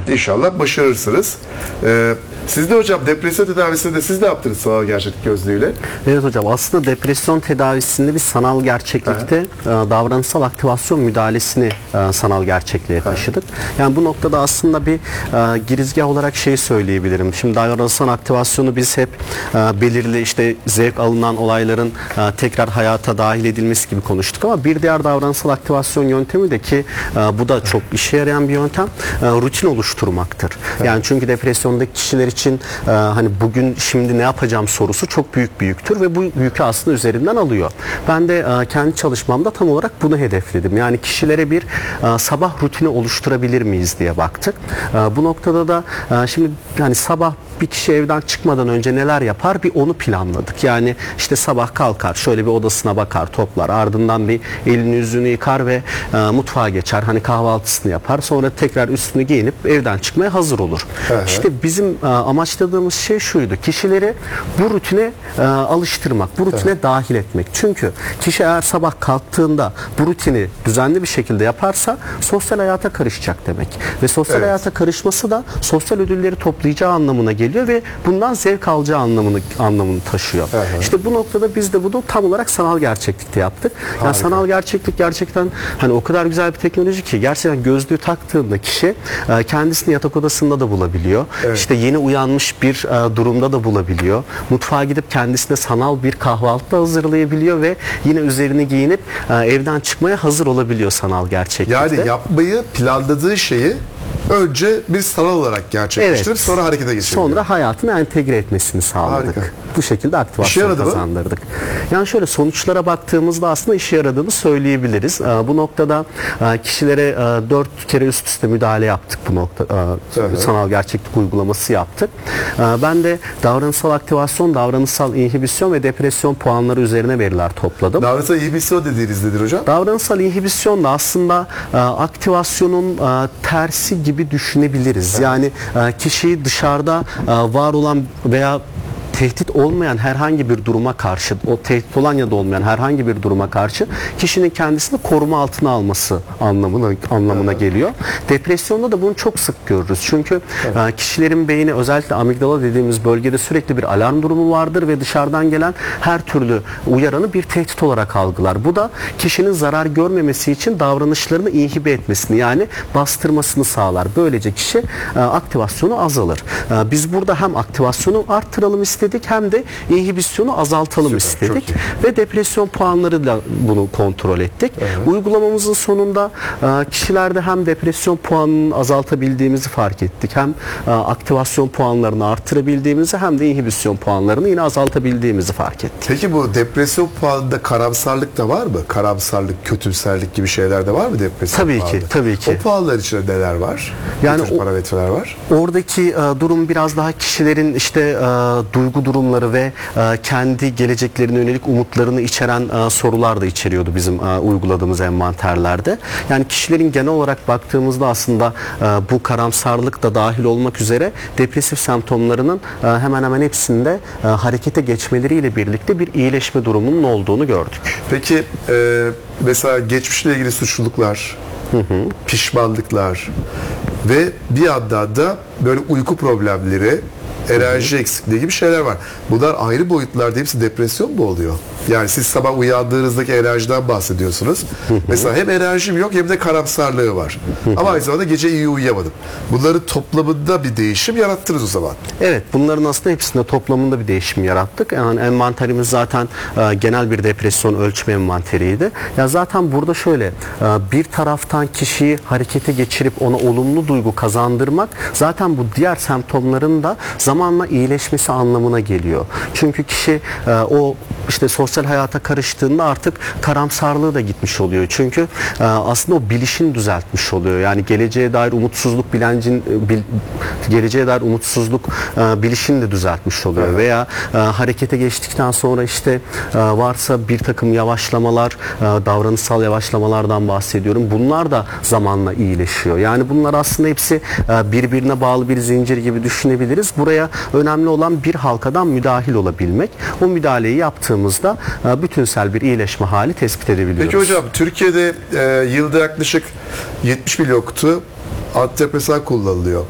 İnşallah başarırsınız. Siz de hocam depresyon tedavisinde de siz de yaptınız sanal gerçeklik gözlüğüyle. Evet hocam, aslında depresyon tedavisinde bir sanal gerçeklikte davranışsal aktivasyon müdahalesini sanal gerçekliğe taşıdık. Yani bu noktada aslında bir girizgah olarak şey söyleyebilirim. Şimdi davranışsal aktivasyonu biz hep belirli işte zevk alınan olayların tekrar hayata dahil edilmesi gibi konuştuk ama bir diğer davranışsal aktivasyon yöntemi de ki bu da çok işe yarayan bir yöntem, rutin oluşturmaktır. Yani çünkü depresyondaki kişiler için hani bugün şimdi ne yapacağım sorusu çok büyüktür ve bu yükü aslında üzerinden alıyor. Ben de kendi çalışmamda tam olarak bunu hedefledim. Yani kişilere bir sabah rutini oluşturabilir miyiz diye baktık. Bu noktada da şimdi hani sabah bir kişi evden çıkmadan önce neler yapar bir onu planladık. Yani işte sabah kalkar, şöyle bir odasına bakar, toplar, ardından bir elini yüzünü yıkar ve mutfağa geçer. Hani kahvaltısını yapar. Sonra tekrar üstünü giyinip evden çıkmaya hazır olur. İşte bizim amaçladığımız şey şuydu. Kişileri bu rutine alıştırmak, bu rutine dahil etmek. Çünkü kişi eğer sabah kalktığında bu rutini düzenli bir şekilde yaparsa sosyal hayata karışacak demek. Ve sosyal hayata karışması da sosyal ödülleri toplayacağı anlamına geliyor ve bundan zevk alacağı anlamını taşıyor. İşte bu noktada biz de bunu tam olarak sanal gerçeklikte yaptık. Yani sanal gerçeklik gerçekten hani o kadar güzel bir teknoloji ki gerçekten gözlüğü taktığında kişi kendisini yatak odasında da bulabiliyor. İşte yeni uyanmış bir durumda da bulabiliyor. Mutfağa gidip kendisine sanal bir kahvaltı da hazırlayabiliyor ve yine üzerini giyinip evden çıkmaya hazır olabiliyor sanal gerçeklikte. Yani yapmayı planladığı şeyi önce bir sanal olarak gerçekleştirip sonra harekete geçiriyor. Sonra hayatına entegre etmesini sağladık. Harika. Bu şekilde aktivasyon kazandırdık. Yani şöyle sonuçlara baktığımızda aslında işe yaradığını söyleyebiliriz. Bu noktada kişilere 4 kere üst üste müdahale yaptık bu nokta. Sanal gerçeklik uygulaması yaptık. Ben de davranışsal aktivasyon, davranışsal inhibisyon ve depresyon puanları üzerine veriler topladım. Davranışsal inhibisyon dediğiniz nedir hocam? Davranışsal inhibisyon da aslında aktivasyonun tersi gibi düşünebiliriz. Yani kişiyi dışarıda var olan veya tehdit olmayan herhangi bir duruma karşı, o tehdit olan ya da olmayan herhangi bir duruma karşı kişinin kendisini koruma altına alması anlamına geliyor. Depresyonda da bunu çok sık görürüz. Çünkü kişilerin beyni, özellikle amigdala dediğimiz bölgede sürekli bir alarm durumu vardır ve dışarıdan gelen her türlü uyaranı bir tehdit olarak algılar. Bu da kişinin zarar görmemesi için davranışlarını inhibe etmesini, yani bastırmasını sağlar. Böylece kişi aktivasyonu azalır. Biz burada hem aktivasyonu arttıralım istedik hem de inhibisyonu azaltalım istedik ve depresyon puanlarıyla bunu kontrol ettik. Uygulamamızın sonunda kişilerde hem depresyon puanını azaltabildiğimizi fark ettik, hem aktivasyon puanlarını arttırabildiğimizi hem de inhibisyon puanlarını yine azaltabildiğimizi fark ettik. Peki bu depresyon puanında karamsarlık da var mı? Karamsarlık, kötümserlik gibi şeyler de var mı depresyon puanında? Tabii ki. O puanlar içinde neler var? Yani parametreler var. Oradaki durum biraz daha kişilerin işte duygu durumları ve kendi geleceklerine yönelik umutlarını içeren sorular da içeriyordu bizim uyguladığımız envanterlerde. Yani kişilerin genel olarak baktığımızda aslında bu karamsarlık da dahil olmak üzere depresif semptomlarının hemen hemen hepsinde harekete geçmeleriyle birlikte bir iyileşme durumunun olduğunu gördük. Peki mesela geçmişle ilgili suçluluklar, pişmanlıklar ve bir yandan da böyle uyku problemleri, enerji eksikliği gibi şeyler var. Bunlar ayrı boyutlarda, hepsi depresyon mu oluyor? Yani siz sabah uyandığınızdaki enerjiden bahsediyorsunuz. Mesela hem enerjim yok hem de karamsarlığı var. Ama aynı zamanda gece iyi uyuyamadım. Bunların toplamında bir değişim yarattınız o zaman. Evet, bunların aslında hepsinde toplamında bir değişim yarattık. Yani envanterimiz zaten genel bir depresyon ölçme envanteriydi. Ya zaten burada şöyle bir taraftan kişiyi harekete geçirip ona olumlu duygu kazandırmak zaten bu diğer semptomların da zamanla iyileşmesi anlamına geliyor. Çünkü kişi o işte sosyal hayata karıştığında artık karamsarlığı da gitmiş oluyor. Çünkü aslında o bilişini düzeltmiş oluyor. Yani geleceğe dair umutsuzluk bilişini de düzeltmiş oluyor. Veya harekete geçtikten sonra işte varsa bir takım yavaşlamalar, davranışsal yavaşlamalardan bahsediyorum. Bunlar da zamanla iyileşiyor. Yani bunlar aslında hepsi birbirine bağlı bir zincir gibi düşünebiliriz. Buraya önemli olan bir halkadan müdahil olabilmek. O müdahaleyi yaptığımızda bütünsel bir iyileşme hali tespit edebiliyoruz. Peki hocam, Türkiye'de yılda yaklaşık 70 milyon kutu antidepresan kullanılıyor.